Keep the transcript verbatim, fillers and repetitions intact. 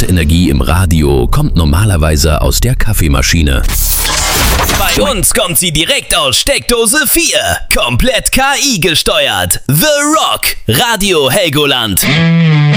Grundenergie im Radio kommt normalerweise aus der Kaffeemaschine. Bei uns kommt sie direkt aus Steckdose vier. Komplett K I gesteuert. The Rock. Radio Helgoland.